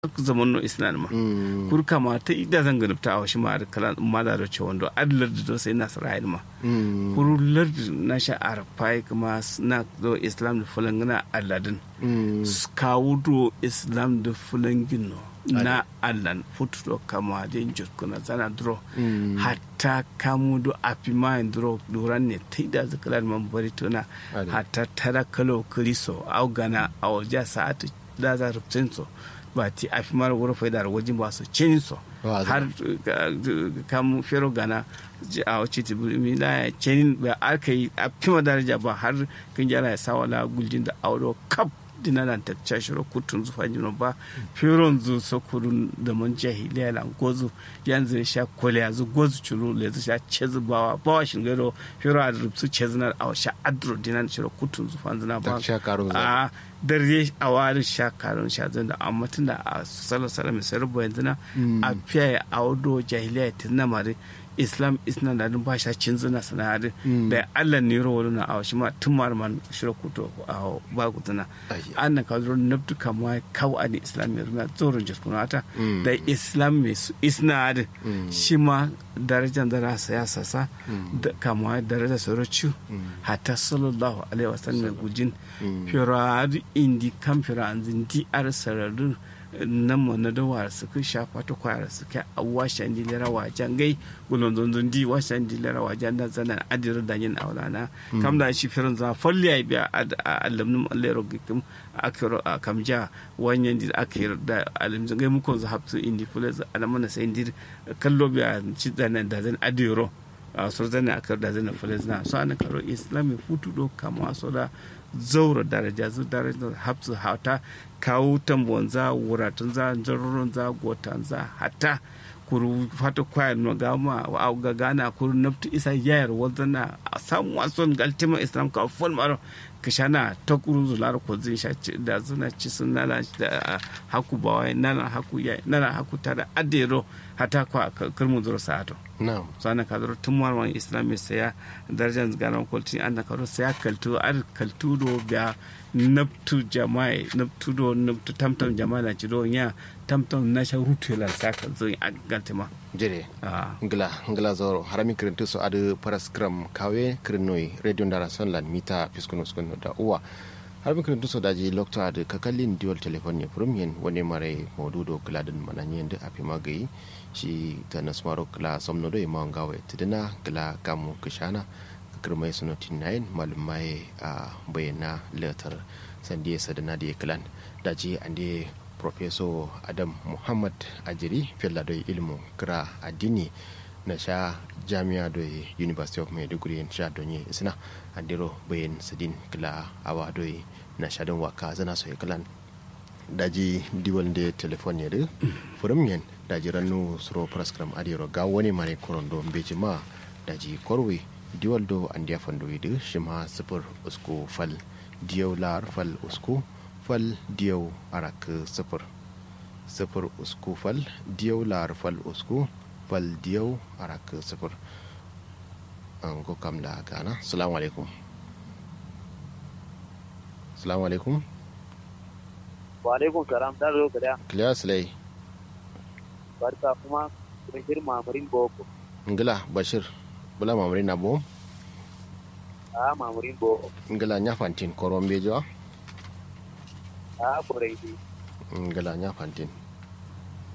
zaman no isnan ma kur kama ta ida zan ganubta a washi ma kala ma da ce wando adlar da sai na Isra'il ma kur lard na sha arfai kuma na do islam da fulangina alladin kawo do islam da fulangin na allan futudo kama den kuna zana dro hatta kamu do apima dro duran ne ta ida zakalar man bari tuna hatta tara kalo kriso au gana au ja sa'atu da za rubtinso ba ti a fi mara wurin faidar wajen ba su cin so har kamun fero gana a wacce ta bulmi na ya cin ba aka yi a fi madaraja ba har kan jara ya sa wala guljin da auro kap dina nan ta cashiro kutun zufa jino ba feron zu sokurun da mun jahiliya lan gozu yanzu ya sha kole yanzu gozu culu le zu sha cezu bawa bawa shingaro fero a rubsu cezunar a sha adro dinan shiro kutun zufa zina ba a dare a wani shakarun shazin da amma tun da a salasala mai sarrafa yanzu na a fiye a wado jahiliya tun na mare islam isna da ba sha cin zina sana'ar da allah ne rawar na a wasu ma tun man shirar kuto a bagu zina an na kawo nabtu kama kawo a ne islam mai runa tsoron jaskunata da islam mai isna da shi ma darajar da rasa ya sasa kama darajar sauranci hatta sallallahu alaihi wasallam mai gujin firari indi kan firanzin di ar sararin nan mu na da war su ka shafa ta kwara su ka awashan di lera wajan gai gulon zonzon di washan di lera wajan da zanan adir da yin aulana kam da shi firin za falli ai biya alamnum allero gikim akiro kamja wanyan di akir da alimzin gai muko za hafsu indi fulaz alamana sai indi kallo biya ci zanan da zan adiro so zan akir da zan fulaz na so an karo islami hutu do kama so da zaura daraja zu daraja hafsu hata kawo tambon za wuratun za jarurin za gotan za hata kuru fata kwayar no gama wa ga gana kuru naftu isa yayar wazana a samu wason galtima islam ka fol maro kishana ta kuru zular ko zin sha da zuna ci sun nana da haku bawai nana haku ya nana haku tada adero hata kwa kirmu zuro sa'ato na'am sana ka zuro tun marwan islami saya darajar garan kulti an ka ro saya kaltu do ga nabtu jama'i nabtu do nabtu tamtam jama'a na cido nya tamtam na sha rutu la saka zo a galtima jere ngla zoro harami kirintu so adu paraskram kawe kirinoi radio ndara sonlan mita piskuno skuno da uwa harami kirintu so daji lokto adu kakallin dual telephone from yen wone mare modudo kladin mananyen da afi magayi shi ta nasmaro kla somno do imangawe tidina kla kamu kishana kirmai sunotin nayin malumai a bayyana letter sandiya sadana da klan daji ande Professor Adam Muhammad Ajiri fella do ilmu kira addini na sha jami'a do University of Maiduguri in sha donye isna andiro bayin sidin kila awa do na sha don waka zana so klan daji diwal de telephone yede furum yen daji rannu suro program adiro ga woni mare korondo mbejima daji korwe diwal do andiya fando yede shima sifur usku fal diyaw lar fal usku fal diyaw arak sifur usku fal diyaw lar fal usku fal diyaw arak sifur an ko kam la gana assalamu alaikum wa alaikum salam da zo kada clear slay barka kuma bashir mamurin boko ngila bashir bula mamurin abo mamurin boko ngila nya fantin korombe jo Borei ngala nya fantin